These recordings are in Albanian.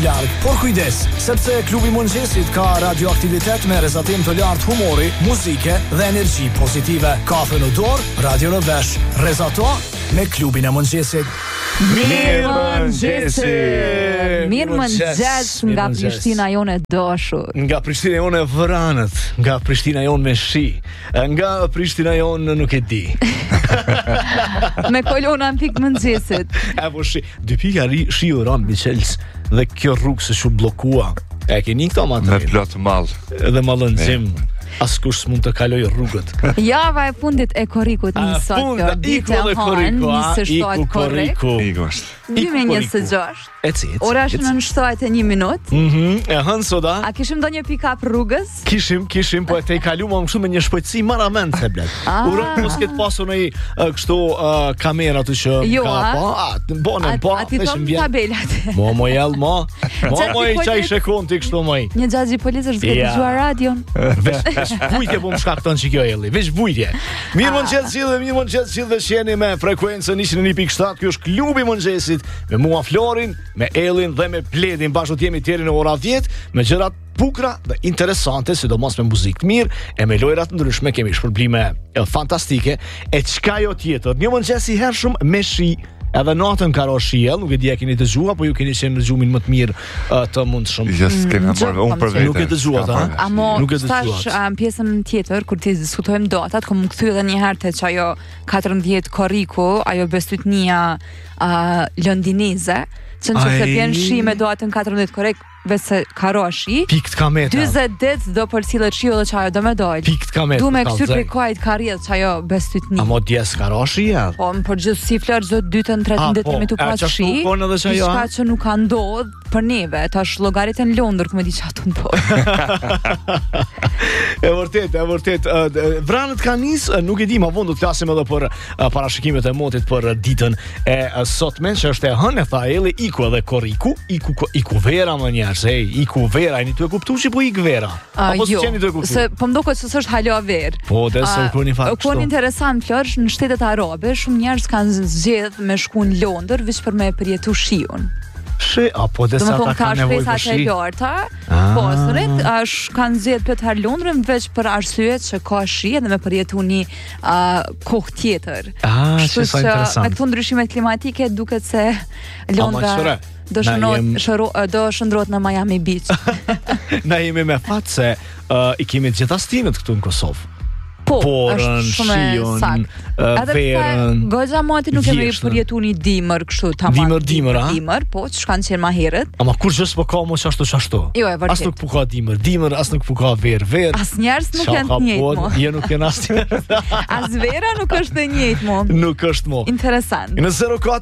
larg. Por kujdes, sepse klubi i mëngjesit ka radioaktivitet me rrezatim të lartë humori, muzike dhe energji pozitive. Kafe në dorë, radio në vesh. Rrezato me klubin e mëngjesit. Mirëmëngjes nga Prishtina jone dashur. Nga Prishtina jone vëranët, nga Prishtina jone me shi, nga Prishtina jone nuk e di. Me kolona në pikë mëngjesit. Po shi, dy pika shi u ran Michels dhe kjo rrugë se shu blokua. E keni këto matë? Me plot mall. Dhe mallënxim. Askush s'mund të kaloj rrugët. Java e fundit e korrikut një sot kjo. Ditë e korriku, iku korriku. 2:26. Ora është në 7:01 minutë. E hën soda. A kishim ndonjë pick-up rrugës? Kishim, po e te i kaluam kështu me një shpejtësi marament se blet. Uroj mos ketë pasur në kështu kamera të që ka po. A ti thon tabelat. Mo jell mo. Mo i çaj shekon ti kështu moj. Një xhaxhi policësh duke dëgjuar radion. Veç vujtje po më shkakton që kjo jelli. Veç vujtje. Mirëmëngjes gjithë dhe shjeni me frekuencën 101.7. Ky është klubi i mëngjesit me mua Florin, me Ellin dhe me Bledin. Bashkë jemi deri në ora 10 me gjërat bukura dhe interesante, sidomos me muzikë të mirë e me lojra të ndryshme. Kemi shpërblime fantastike. E çka jo tjetër? Një mëngjes i hershëm me shi. Edhe natën ka rënë shiell, nuk e di a keni dëgjuar, po ju keni qenë në gjumin më të mirë të mundshëm. Unë për vetë. Nuk e dëgjuat, ha? Nuk e dëgjuat. Pjesën tjetër kur ti diskutojmë datat, ku më kthy edhe një herë te çajo 14 korriku, ajo bestytnia londineze, që nëse vjen shi me datën 14 korrik, vetë ka roshi. Pikt kameta. 40 ditë do përcillet shiu dhe çajo do më dal. Pikt kameta. Du me kthyer prej kuajt ka rrjedh çajo bestytni. A mo dies ka roshi ja? Po, për gjithësi Flor çdo 2-3 ditë me tu pas shi. Diçka që nuk ka ndodh për neve, tash llogaritën Londër ku më di çatu ndodh. E vërtet. Vranët kanë nis, nuk e di, ma vonë do të flasim edhe për parashikimet e motit për ditën e sotme, që është e hënë, tha Elli, iku edhe korriku, iku vera më njerëz, iku vera, jeni tu e kuptu që po ik vera? Apo jo, s'qeni tu e kuptu? Se po mdoket se s'është hala ver. Po, dhe se u kërni fakt kështu. Interesant, Flor, në shtetet arabe, shumë njerëz kanë zgjedh me shku në Londër veç për me përjetu shiun. Apo dhe sa ta ka nevojë për shi. Po, sërit, kanë zgjedh për të herë Londrën veç për arsyet që ka shi edhe me përjetu një kohë tjetër. Që sa interesant. Me këto ndryshimet klimatike duket se Londra do shëndrohet në Miami Beach. Na jemi me fat se i kemi gjithastinët këtu në Kosovë. Porën, shion, verën, goxha moti nuk kemi përjetu një dimër kështu tamam. Dimër, po, që shkanë qenë ma herët. Ama kur gjës po ka mo qashtu. Jo, e vërtet. As nuk po ka dimër, as nuk po ka verë. As njerës nuk janë të njëjtë mo. Jo, nuk janë as njerës. As vera nuk është të njëjtë mo. Nuk është mo. Interesant. Në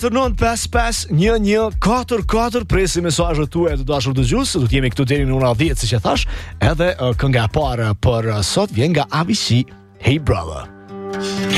049551144 presi mesazhet tuaja të dashur dëgjues, do të jemi këtu deri në ora 10 siç e thash, edhe kënga e parë për sot vjen nga ABC. Hey brother.